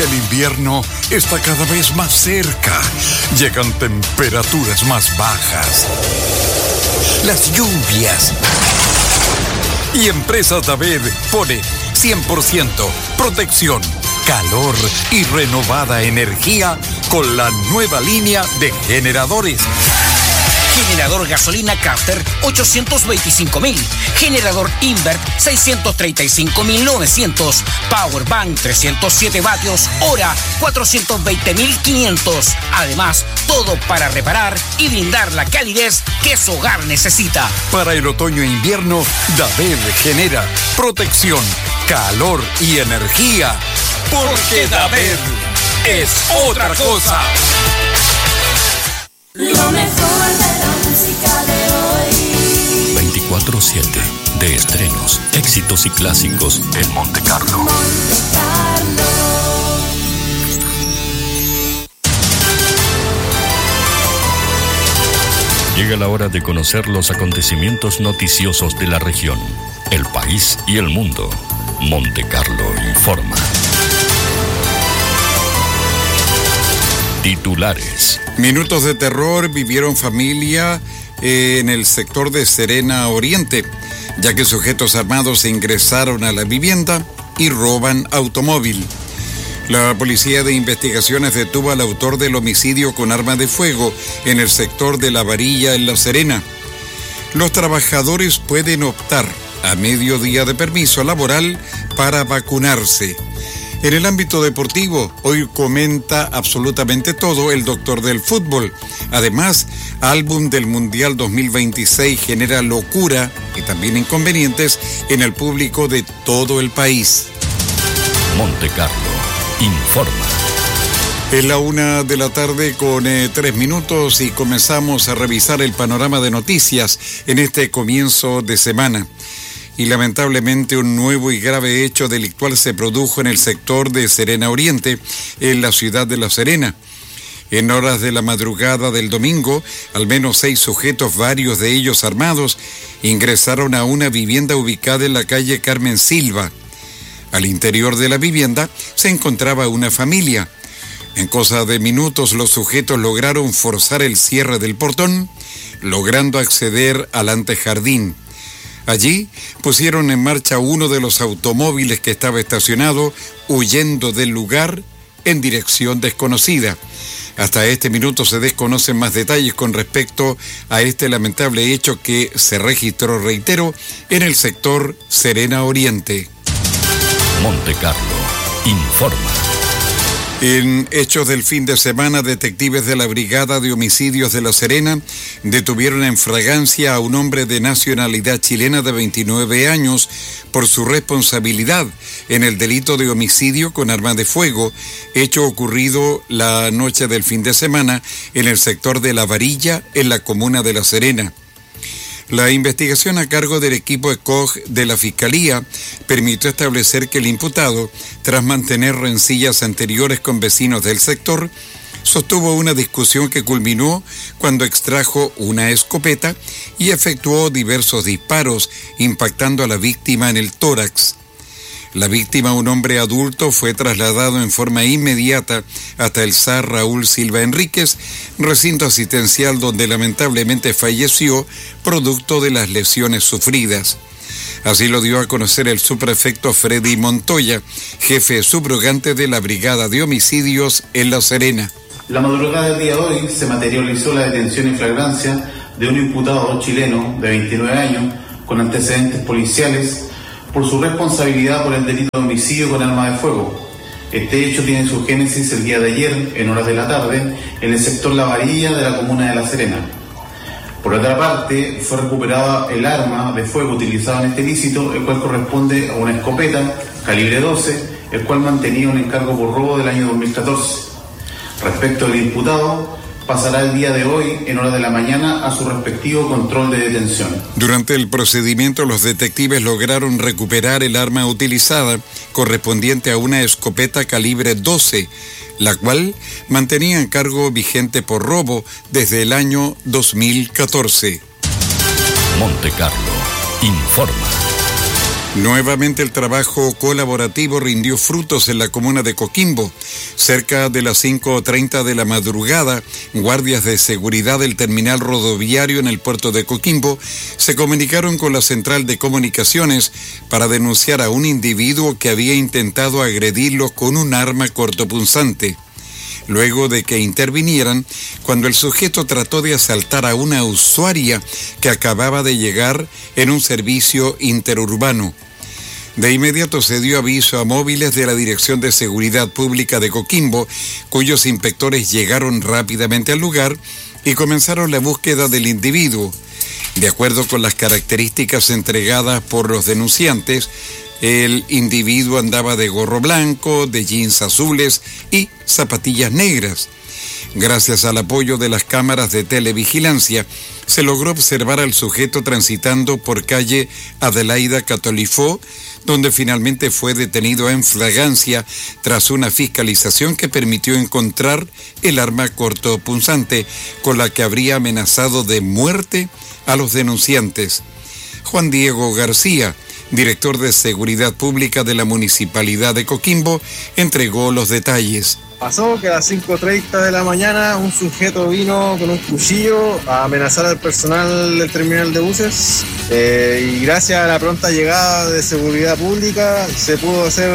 El invierno está cada vez más cerca. Llegan temperaturas más bajas. Las lluvias. Y Empresas David pone 100% protección, calor y renovada energía con la nueva línea de generadores. Generador gasolina Carter, 825,000. Generador Invert, 635,900. Powerbank, 307 vatios, hora, 420,500. Además, todo para reparar y brindar la calidez que su hogar necesita. Para el otoño e invierno, David genera protección, calor y energía. Porque David es otra cosa. Lo mejor de la música de hoy. 24/7 de estrenos, éxitos y clásicos en Monte Carlo. Monte Carlo. Llega la hora de conocer los acontecimientos noticiosos de la región, el país y el mundo. Monte Carlo informa. Titulares. Minutos de terror vivieron familia en el sector de Serena Oriente, ya que sujetos armados ingresaron a la vivienda y roban automóvil. La Policía de Investigaciones detuvo al autor del homicidio con arma de fuego en el sector de La Varilla, en La Serena. Los trabajadores pueden optar a medio día de permiso laboral para vacunarse. En el ámbito deportivo, hoy comenta absolutamente todo el doctor del fútbol. Además, álbum del Mundial 2026 genera locura y también inconvenientes en el público de todo el país. Monte Carlo informa. Es la 1:00 con 3 minutos y comenzamos a revisar el panorama de noticias en este comienzo de semana. Y lamentablemente un nuevo y grave hecho delictual se produjo en el sector de Serena Oriente, en la ciudad de La Serena. En horas de la madrugada del domingo, al menos 6 sujetos, varios de ellos armados, ingresaron a una vivienda ubicada en la calle Carmen Silva. Al interior de la vivienda se encontraba una familia. En cosa de minutos los sujetos lograron forzar el cierre del portón, logrando acceder al antejardín. Allí pusieron en marcha uno de los automóviles que estaba estacionado, huyendo del lugar en dirección desconocida. Hasta este minuto se desconocen más detalles con respecto a este lamentable hecho que se registró, reitero, en el sector Serena Oriente. Monte Carlo informa. En hechos del fin de semana, detectives de la Brigada de Homicidios de La Serena detuvieron en fragancia a un hombre de nacionalidad chilena de 29 años por su responsabilidad en el delito de homicidio con arma de fuego, hecho ocurrido la noche del fin de semana en el sector de La Varilla, en la comuna de La Serena. La investigación a cargo del equipo ECOG de la Fiscalía permitió establecer que el imputado, tras mantener rencillas anteriores con vecinos del sector, sostuvo una discusión que culminó cuando extrajo una escopeta y efectuó diversos disparos, impactando a la víctima en el tórax. La víctima, un hombre adulto, fue trasladado en forma inmediata hasta el SAR Raúl Silva Enríquez, recinto asistencial donde lamentablemente falleció producto de las lesiones sufridas. Así lo dio a conocer el subprefecto Freddy Montoya, jefe subrogante de la Brigada de Homicidios en La Serena. La madrugada del día de hoy se materializó la detención en flagrancia de un imputado chileno de 29 años con antecedentes policiales por su responsabilidad por el delito de homicidio con arma de fuego. Este hecho tiene su génesis el día de ayer, en horas de la tarde, en el sector La Varilla de la comuna de La Serena. Por otra parte, fue recuperada el arma de fuego utilizada en este ilícito, el cual corresponde a una escopeta calibre 12, el cual mantenía un encargo por robo del año 2014. Respecto al imputado, pasará el día de hoy, en horas de la mañana, a su respectivo control de detención. Durante el procedimiento, los detectives lograron recuperar el arma utilizada, correspondiente a una escopeta calibre 12, la cual mantenía encargo vigente por robo desde el año 2014. Monte Carlo informa. Nuevamente el trabajo colaborativo rindió frutos en la comuna de Coquimbo. Cerca de las 5:30 de la madrugada, guardias de seguridad del terminal rodoviario en el puerto de Coquimbo se comunicaron con la central de comunicaciones para denunciar a un individuo que había intentado agredirlos con un arma cortopunzante. Luego de que intervinieran, cuando el sujeto trató de asaltar a una usuaria que acababa de llegar en un servicio interurbano. De inmediato se dio aviso a móviles de la Dirección de Seguridad Pública de Coquimbo, cuyos inspectores llegaron rápidamente al lugar y comenzaron la búsqueda del individuo. De acuerdo con las características entregadas por los denunciantes, el individuo andaba de gorro blanco, de jeans azules y zapatillas negras. Gracias al apoyo de las cámaras de televigilancia, se logró observar al sujeto transitando por calle Adelaida Catolifó, donde finalmente fue detenido en flagrancia tras una fiscalización que permitió encontrar el arma cortopunzante con la que habría amenazado de muerte a los denunciantes. Juan Diego García, director de Seguridad Pública de la Municipalidad de Coquimbo, entregó los detalles. Pasó que a las 5:30 de la mañana un sujeto vino con un cuchillo a amenazar al personal del terminal de buses y gracias a la pronta llegada de seguridad pública se pudo hacer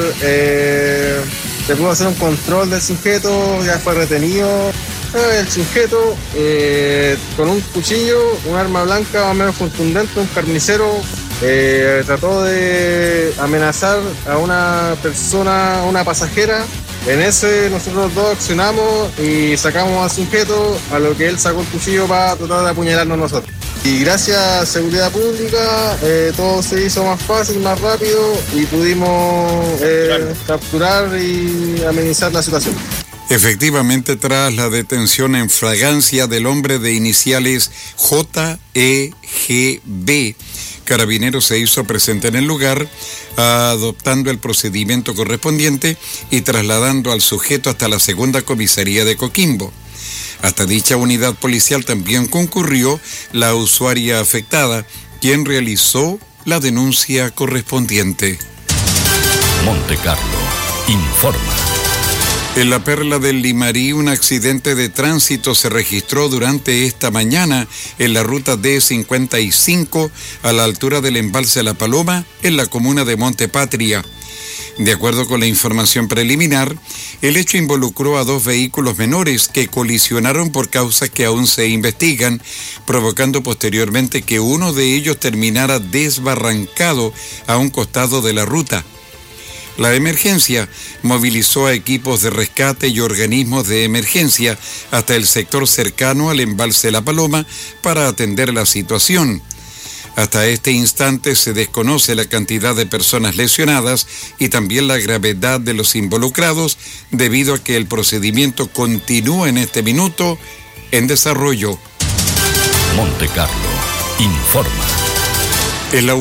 un control del sujeto, ya fue retenido. El sujeto con un cuchillo, un arma blanca más o menos contundente, un carnicero, trató de amenazar a una persona, a una pasajera. En ese nosotros dos accionamos y sacamos al sujeto, a lo que él sacó el cuchillo para tratar de apuñalarnos nosotros. Y gracias a Seguridad Pública todo se hizo más fácil, más rápido y pudimos capturar y amenizar la situación. Efectivamente, tras la detención en flagrancia del hombre de iniciales JEGB, Carabineros se hizo presente en el lugar, adoptando el procedimiento correspondiente y trasladando al sujeto hasta la segunda comisaría de Coquimbo. Hasta dicha unidad policial también concurrió la usuaria afectada, quien realizó la denuncia correspondiente. Montecarlo informa. En la Perla del Limarí, un accidente de tránsito se registró durante esta mañana en la ruta D55 a la altura del embalse La Paloma, en la comuna de Montepatria. De acuerdo con la información preliminar, el hecho involucró a 2 vehículos menores que colisionaron por causas que aún se investigan, provocando posteriormente que uno de ellos terminara desbarrancado a un costado de la ruta. La emergencia movilizó a equipos de rescate y organismos de emergencia hasta el sector cercano al embalse La Paloma para atender la situación. Hasta este instante se desconoce la cantidad de personas lesionadas y también la gravedad de los involucrados, debido a que el procedimiento continúa en este minuto en desarrollo. Montecarlo informa. Es la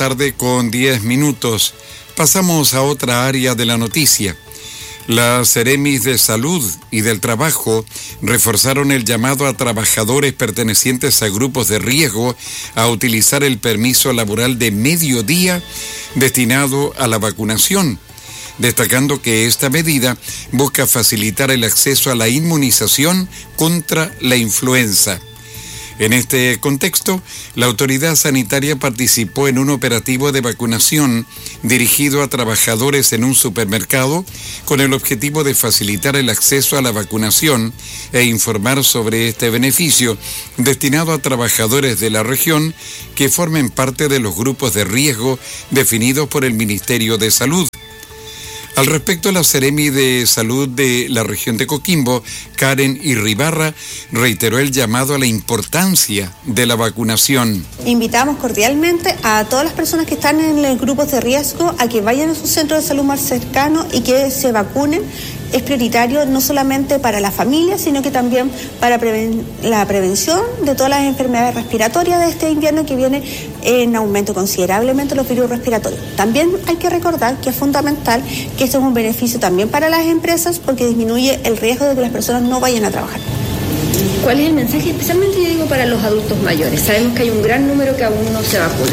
1:10 p.m. Pasamos a otra área de la noticia. Las Seremis de Salud y del Trabajo reforzaron el llamado a trabajadores pertenecientes a grupos de riesgo a utilizar el permiso laboral de mediodía destinado a la vacunación, destacando que esta medida busca facilitar el acceso a la inmunización contra la influenza. En este contexto, la autoridad sanitaria participó en un operativo de vacunación dirigido a trabajadores en un supermercado con el objetivo de facilitar el acceso a la vacunación e informar sobre este beneficio destinado a trabajadores de la región que formen parte de los grupos de riesgo definidos por el Ministerio de Salud. Al respecto, la Seremi de Salud de la región de Coquimbo, Karen Irribarra, reiteró el llamado a la importancia de la vacunación. Invitamos cordialmente a todas las personas que están en los grupos de riesgo a que vayan a su centro de salud más cercano y que se vacunen. Es prioritario no solamente para la familia, sino que también para la prevención de todas las enfermedades respiratorias de este invierno que viene en aumento considerablemente los virus respiratorios. También hay que recordar que es fundamental que esto es un beneficio también para las empresas porque disminuye el riesgo de que las personas no vayan a trabajar. ¿Cuál es el mensaje? Especialmente yo digo para los adultos mayores. Sabemos que hay un gran número que aún no se vacuna.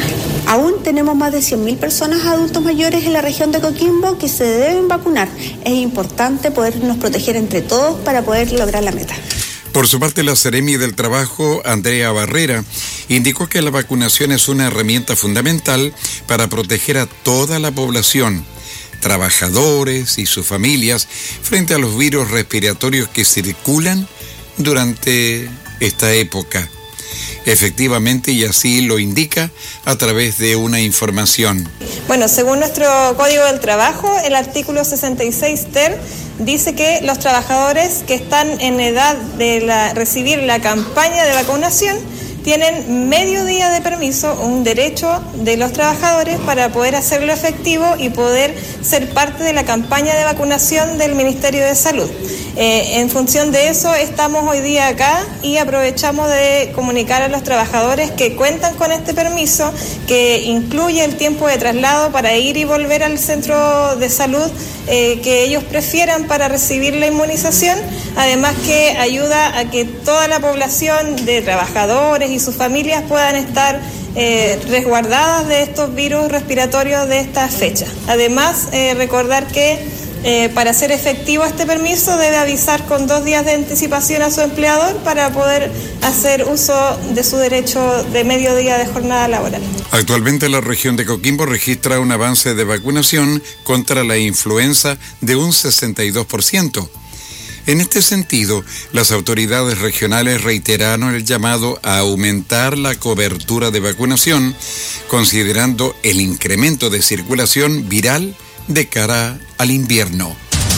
Aún tenemos más de 100.000 personas adultos mayores en la región de Coquimbo que se deben vacunar. Es importante podernos proteger entre todos para poder lograr la meta. Por su parte, la Seremi del Trabajo, Andrea Barrera, indicó que la vacunación es una herramienta fundamental para proteger a toda la población, trabajadores y sus familias, frente a los virus respiratorios que circulan durante esta época. Efectivamente, y así lo indica a través de una información. Bueno, según nuestro Código del Trabajo, el artículo 66 ter dice que los trabajadores que están en edad de recibir la campaña de vacunación tienen medio día de permiso, un derecho de los trabajadores para poder hacerlo efectivo y poder ser parte de la campaña de vacunación del Ministerio de Salud. En función de eso estamos hoy día acá y aprovechamos de comunicar a los trabajadores que cuentan con este permiso, que incluye el tiempo de traslado para ir y volver al centro de salud que ellos prefieran para recibir la inmunización, además que ayuda a que toda la población de trabajadores y sus familias puedan estar resguardadas de estos virus respiratorios de esta fecha. Además, recordar que para hacer efectivo este permiso debe avisar con 2 días de anticipación a su empleador para poder hacer uso de su derecho de medio día de jornada laboral. Actualmente la región de Coquimbo registra un avance de vacunación contra la influenza de un 62%. En este sentido, las autoridades regionales reiteraron el llamado a aumentar la cobertura de vacunación, considerando el incremento de circulación viral de cara al invierno.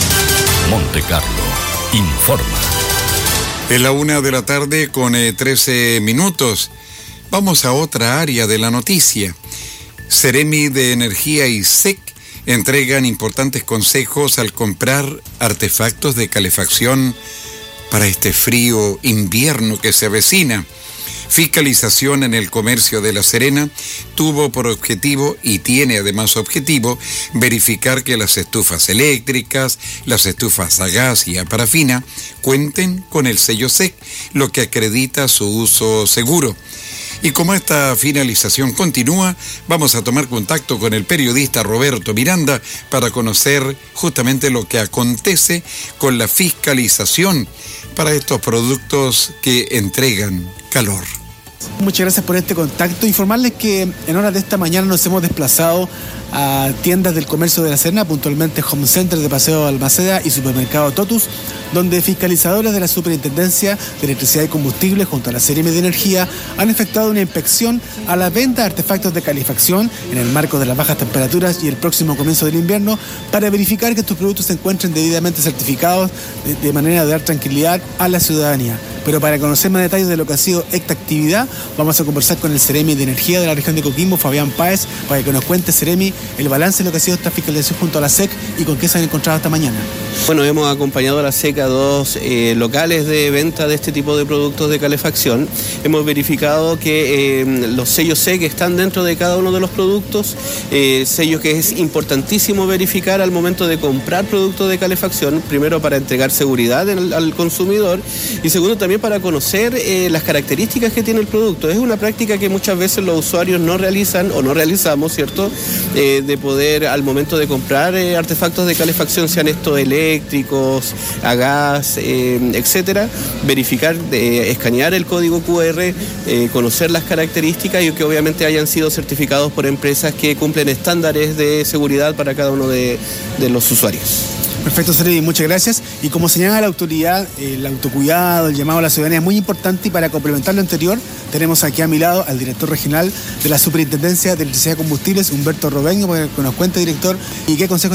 Monte Carlo informa. Es la 1:00 p.m. con 13 minutos. Vamos a otra área de la noticia. Seremi de Energía y SEC entregan importantes consejos al comprar artefactos de calefacción para este frío invierno que se avecina. Fiscalización en el comercio de La Serena tuvo por objetivo y tiene además objetivo verificar que las estufas eléctricas, las estufas a gas y a parafina cuenten con el sello SEC, lo que acredita su uso seguro. Y como esta finalización continúa, vamos a tomar contacto con el periodista Roberto Miranda para conocer justamente lo que acontece con la fiscalización para estos productos que entregan calor. Muchas gracias por este contacto. Informarles que en horas de esta mañana nos hemos desplazado a tiendas del comercio de La Serena, puntualmente Home Center de Paseo Balmaceda y Supermercado Totus, donde fiscalizadores de la Superintendencia de Electricidad y Combustible junto a la Seremi de Energía han efectuado una inspección a la venta de artefactos de calefacción en el marco de las bajas temperaturas y el próximo comienzo del invierno para verificar que estos productos se encuentren debidamente certificados de manera de dar tranquilidad a la ciudadanía. Pero para conocer más detalles de lo que ha sido esta actividad, vamos a conversar con el Seremi de Energía de la región de Coquimbo, Fabián Páez, para que nos cuente, Seremi, el balance de lo que ha sido esta fiscalización junto a la SEC y con qué se han encontrado esta mañana. Bueno, hemos acompañado a la SEC a 2 locales de venta de este tipo de productos de calefacción. Hemos verificado que los sellos SEC están dentro de cada uno de los productos, sellos que es importantísimo verificar al momento de comprar productos de calefacción, primero para entregar seguridad al consumidor y segundo también para conocer las características que tiene el producto. Es una práctica que muchas veces los usuarios no realizan o no realizamos, ¿cierto? De poder al momento de comprar artefactos de calefacción, sean estos eléctricos, a gas, etcétera, verificar, escanear el código QR, conocer las características y que obviamente hayan sido certificados por empresas que cumplen estándares de seguridad para cada uno de los usuarios. Perfecto, Seremi, muchas gracias. Y como señala la autoridad, el autocuidado, el llamado a la ciudadanía es muy importante y para complementar lo anterior, tenemos aquí a mi lado al director regional de la Superintendencia de Electricidad y Combustibles, Humberto Robeño, para que nos cuente, director, y qué consejos